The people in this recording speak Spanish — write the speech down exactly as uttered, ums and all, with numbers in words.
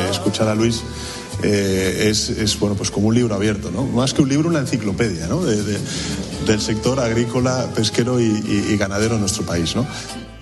escuchar a Luis eh, es, es bueno, pues como un libro abierto, ¿no? Más que un libro, una enciclopedia, ¿no? De, de, del sector agrícola, pesquero y, y, y ganadero en nuestro país, ¿no?